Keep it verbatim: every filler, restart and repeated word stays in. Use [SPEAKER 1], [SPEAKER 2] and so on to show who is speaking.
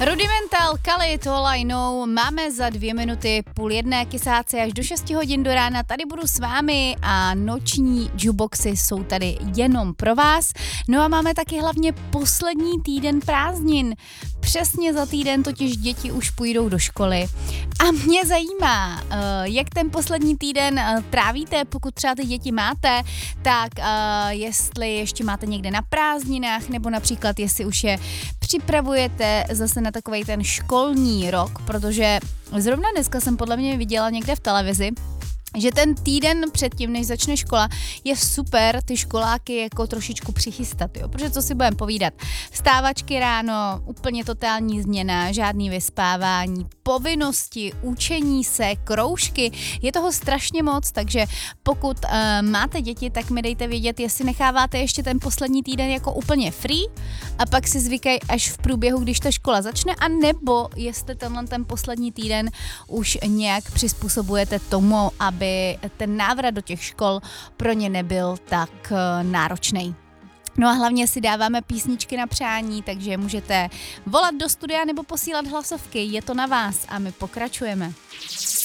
[SPEAKER 1] Rudimental, Khalid, All I Know, máme za dvě minuty půl jedné, kysáci až do šesti hodin do rána, tady budu s vámi a noční jukeboxy jsou tady jenom pro vás. No a máme taky hlavně poslední týden prázdnin. Přesně za týden totiž děti už půjdou do školy. A mě zajímá, jak ten poslední týden trávíte, pokud třeba ty děti máte, tak jestli ještě máte někde na prázdninách, nebo například jestli už je připravujete zase na takovej ten školní rok, protože zrovna dneska jsem podle mě viděla někde v televizi, že ten týden předtím, než začne škola, je super ty školáky jako trošičku přichystat, jo? Protože co si budeme povídat, vstávačky ráno, úplně totální změna, žádný vyspávání, povinnosti, učení se, kroužky, je toho strašně moc, takže pokud uh, máte děti, tak mi dejte vědět, jestli necháváte ještě ten poslední týden jako úplně free a pak si zvykej až v průběhu, když ta škola začne, a nebo jestli tenhle ten poslední týden už nějak přizpůsobujete tomu, aby ten návrat do těch škol pro ně nebyl tak náročný. No a hlavně si dáváme písničky na přání, takže můžete volat do studia nebo posílat hlasovky, je to na vás a my pokračujeme.